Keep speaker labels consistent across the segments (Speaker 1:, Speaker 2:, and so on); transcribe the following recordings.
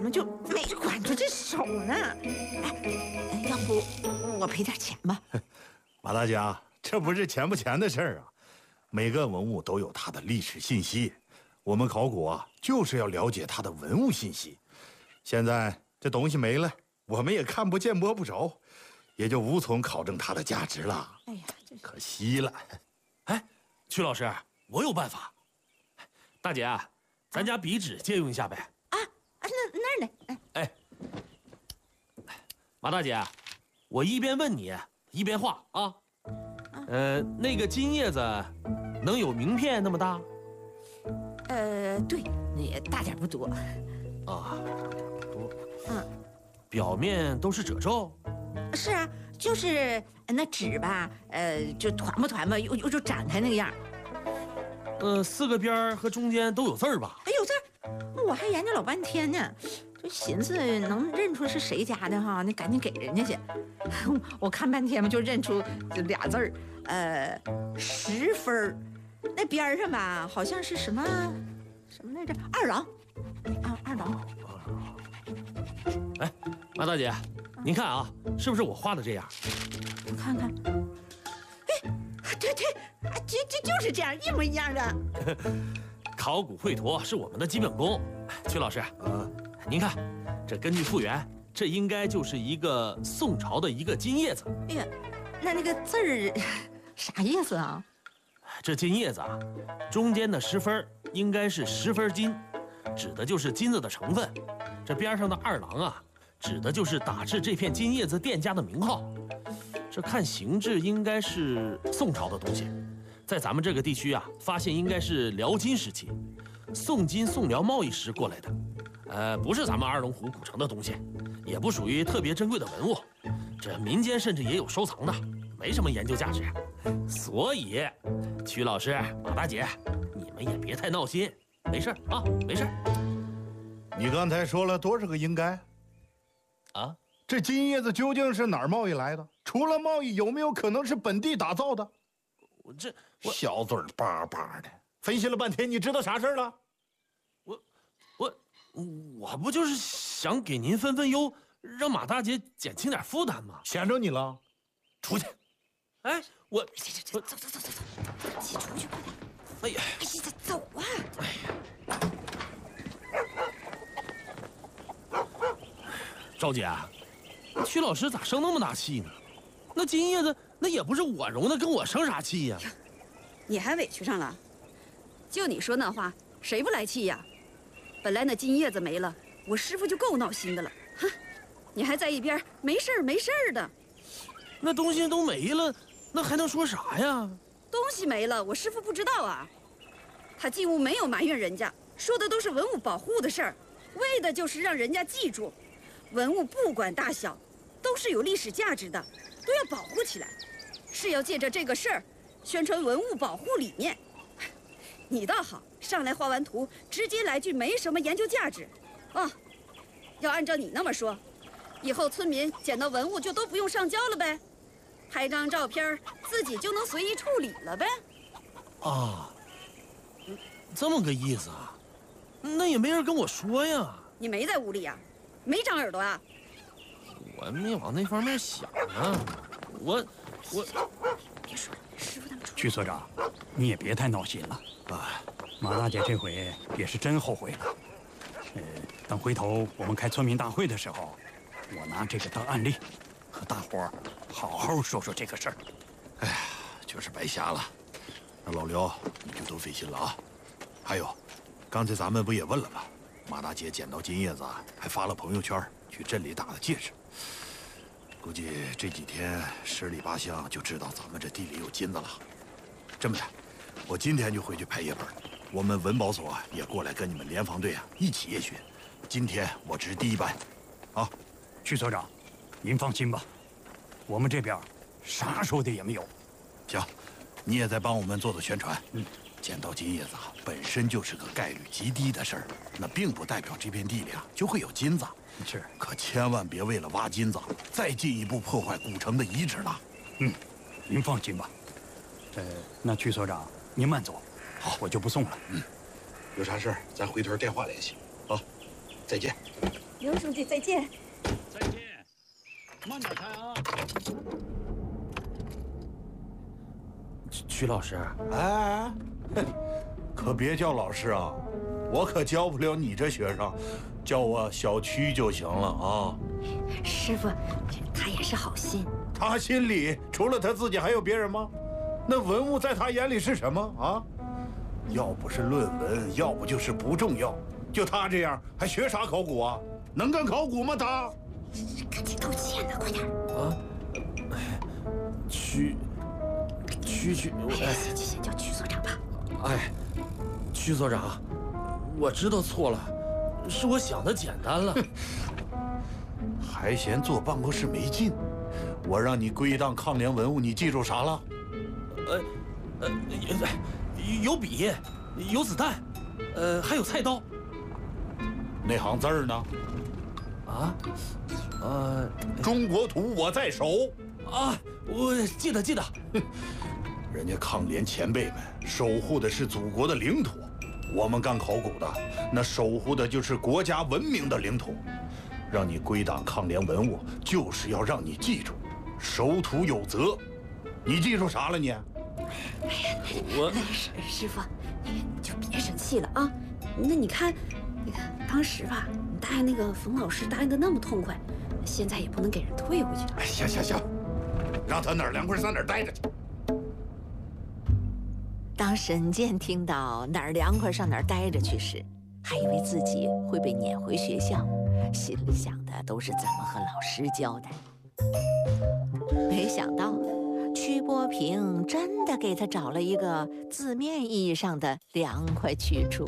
Speaker 1: 怎么就没管住这手呢？哎，要不我赔点钱吧？
Speaker 2: 马大姐，这不是钱不钱的事儿啊，每个文物都有它的历史信息，我们考古啊就是要了解它的文物信息。现在这东西没了，我们也看不见摸不着，也就无从考证它的价值了。
Speaker 1: 哎呀，这
Speaker 2: 可惜了。
Speaker 3: 哎，曲老师，我有办法。大姐啊，咱家笔纸借用一下呗。
Speaker 1: 那儿呢？
Speaker 3: 哎，马大姐，我一边问你一边画啊。那个金叶子能有名片那么大？
Speaker 1: 对，也大点不多。
Speaker 3: 啊，表面都是褶皱。
Speaker 1: 是啊，就是那纸吧，就团吧团吧，又就展开那个样。
Speaker 3: 四个边儿和中间都有字儿吧？
Speaker 1: 哎，有字儿，我还研究老半天呢，就寻思能认出是谁家的哈，那赶紧给人家去。我看半天嘛，就认出俩字儿，10分那边上吧，好像是什么来着？二郎，啊，二郎。
Speaker 3: 哎，马大姐，您看啊，是不是我画的这样？
Speaker 1: 我看看，哎，对，这就是这样，一模一样的。
Speaker 3: 考古绘图是我们的基本功。曲老师，您看，这根据复原，这应该就是一个宋朝的一个金叶子。
Speaker 1: 哎呀，那个字儿啥意思啊？
Speaker 3: 这金叶子啊，中间的10分应该是10分金，指的就是金子的成分。这边上的二郎啊，指的就是打制这片金叶子店家的名号。这看形制应该是宋朝的东西，在咱们这个地区啊，发现应该是辽金时期，宋金宋辽贸易时过来的。不是咱们二龙湖古城的东西，也不属于特别珍贵的文物，这民间甚至也有收藏的，没什么研究价值。所以，曲老师、马大姐，你们也别太闹心，没事啊，没事。
Speaker 2: 你刚才说了多少个应该？
Speaker 3: 啊？
Speaker 2: 这金叶子究竟是哪儿贸易来的？除了贸易，有没有可能是本地打造的？
Speaker 3: 我
Speaker 2: 小嘴巴巴的，分析了半天，你知道啥事儿了？
Speaker 3: 我不就是想给您分忧，让马大姐减轻点负担吗？
Speaker 2: 闲着你了，出去！
Speaker 3: 哎，我
Speaker 1: 走，赶紧出去快点！
Speaker 3: 哎呀，
Speaker 1: 走啊！
Speaker 3: 哎呀，赵姐，曲老师咋生那么大气呢？那金叶子那也不是我揉的，跟我生啥气呀？
Speaker 4: 你还委屈上了？就你说那话，谁不来气呀？本来那金叶子没了，我师傅就够闹心的了。哼，你还在一边没事儿的。
Speaker 3: 那东西都没了，那还能说啥呀？
Speaker 4: 东西没了，我师傅不知道啊。他进屋没有埋怨人家，说的都是文物保护的事儿，为的就是让人家记住，文物不管大小，都是有历史价值的，都要保护起来，是要借着这个事儿宣传文物保护理念。你倒好，上来画完图，直接来句没什么研究价值。要按照你那么说，以后村民捡到文物就都不用上交了呗，拍张照片自己就能随意处理了呗。
Speaker 3: 啊，这么个意思啊？那也没人跟我说呀。
Speaker 4: 你没在屋里呀？没长耳朵啊？
Speaker 3: 我没往那方面想啊。我
Speaker 4: 别说了，师傅他们出。
Speaker 5: 曲所长，你也别太闹心了啊！马大姐这回也是真后悔了。等回头我们开村民大会的时候，我拿这个当案例，和大伙儿好好说说这个事儿。
Speaker 2: 哎呀，就是白瞎了。那老刘，你就多费心了啊。还有，刚才咱们不也问了吗？马大姐捡到金叶子，还发了朋友圈，去镇里打了戒指。估计这几天十里八乡就知道咱们这地里有金子了。这么的，我今天就回去拍夜本，我们文保所也过来跟你们联防队一起夜巡。今天我值第一班，啊，
Speaker 5: 曲所长，您放心吧，我们这边啥说的也没有。
Speaker 2: 行，你也在帮我们做宣传。捡到金叶子本身就是个概率极低的事儿，那并不代表这片地里就会有金子。
Speaker 5: 是，
Speaker 2: 可千万别为了挖金子，再进一步破坏古城的遗址了。
Speaker 5: 您放心吧。那曲所长，您慢走，好，我就不送了。
Speaker 2: 有啥事儿咱回头电话联系。好，再见。
Speaker 4: 刘书记再见。
Speaker 5: 再见，慢点开啊。
Speaker 3: 曲老师，
Speaker 2: 哎，可别叫老师啊，我可教不了你这学生，叫我小曲就行了啊。
Speaker 4: 师傅，他也是好心。
Speaker 2: 他心里除了他自己还有别人吗？那文物在他眼里是什么啊？要不是论文，要不就是不重要。就他这样，还学啥考古啊？能干考古吗？他？
Speaker 4: 赶紧道歉呢，快点！
Speaker 3: 啊，曲，
Speaker 4: 先叫曲所长吧。
Speaker 3: 哎，曲所长，我知道错了，是我想的简单了。
Speaker 2: 还嫌坐办公室没劲？我让你归档抗联文物，你记住啥了？
Speaker 3: 有笔，有子弹，还有菜刀。
Speaker 2: 那行字儿呢？
Speaker 3: 啊，
Speaker 2: 中国图我在手。
Speaker 3: 啊，我记得。
Speaker 2: 人家抗联前辈们守护的是祖国的领土，我们干考古的那守护的就是国家文明的领土。让你归档抗联文物，就是要让你记住，守土有责。你记住啥了你？
Speaker 3: 我
Speaker 4: 师傅，你就别生气了啊。那你看，当时吧，你答应那个冯老师答应的那么痛快，现在也不能给人退回去了。
Speaker 2: 哎，行，让他哪儿凉快上哪儿待着去。
Speaker 1: 当沈健听到哪儿凉快上哪儿待着去时，还以为自己会被撵回学校，心里想的都是怎么和老师交代。没想到，曲波平真的给他找了一个字面意义上的凉快去处。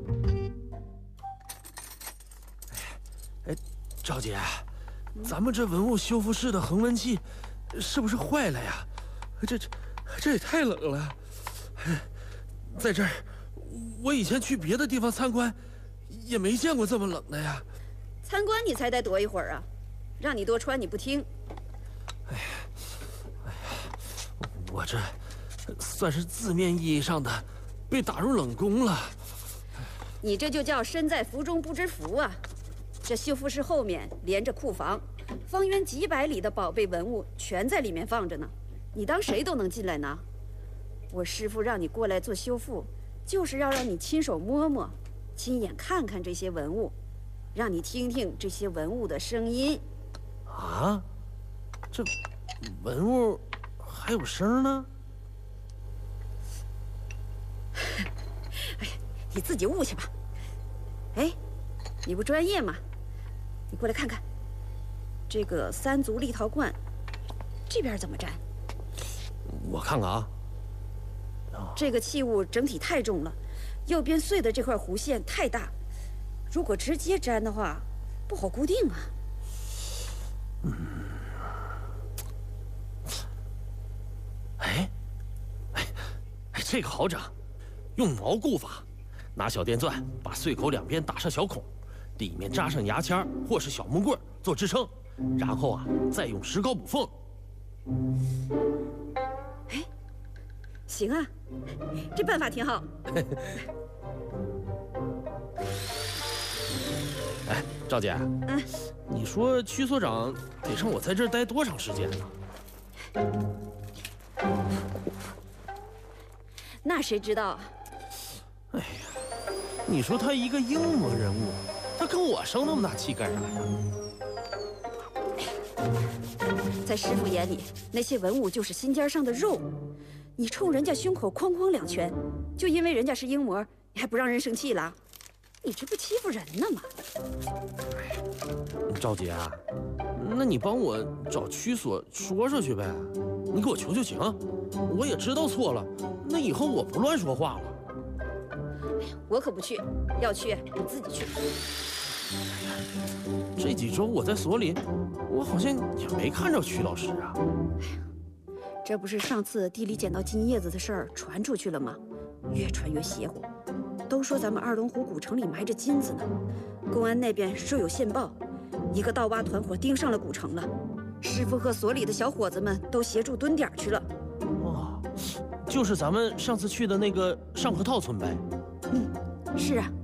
Speaker 3: 赵姐，咱们这文物修复室的恒温器是不是坏了呀？这也太冷了。在这儿，我以前去别的地方参观，也没见过这么冷的呀。
Speaker 4: 参观你才得躲一会儿啊，让你多穿你不听。
Speaker 3: 哎呀，我这算是字面意义上的被打入冷宫了。
Speaker 4: 你这就叫身在福中不知福啊！这修复室后面连着库房，方圆几百里的宝贝文物全在里面放着呢，你当谁都能进来拿？我师傅让你过来做修复，就是要让你亲手摸摸，亲眼看看这些文物，让你听听这些文物的声音。
Speaker 3: 啊，这文物还有声呢？
Speaker 4: 哎，你自己悟去吧。哎，你不专业吗？你过来看看，这个三足立陶罐，这边怎么粘？
Speaker 3: 我看看啊。
Speaker 4: 这个器物整体太重了，右边碎的这块弧线太大，如果直接粘的话，不好固定啊。
Speaker 3: 哎，这个好整，用锚固法，拿小电钻把碎口两边打上小孔，里面扎上牙签或是小木棍做支撑，然后啊再用石膏补缝。
Speaker 4: 哎，行啊，这办法挺好。
Speaker 3: 哎，赵姐，你说曲所长得让我在这儿待多长时间呢？
Speaker 4: 那谁知道啊？
Speaker 3: 哎呀，你说他一个英模人物，他跟我生那么大气干啥呀？
Speaker 4: 在师傅眼里，那些文物就是心尖上的肉。你冲人家胸口哐哐两拳，就因为人家是英模，你还不让人生气了？你这不欺负人呢吗？
Speaker 3: 赵姐啊，那你帮我找曲所说去呗，你给我求求情，我也知道错了，那以后我不乱说话了。
Speaker 4: 我可不去，要去你自己去。
Speaker 3: 这几周我在所里，我好像也没看着曲老师啊。
Speaker 4: 这不是上次地里捡到金叶子的事儿传出去了吗？越传越邪乎，都说咱们二龙湖古城里埋着金子呢。公安那边说有线报，一个盗挖团伙盯上了古城了，师傅和所里的小伙子们都协助蹲点去了。
Speaker 3: 哇，就是咱们上次去的那个上河套村呗。
Speaker 4: 是啊。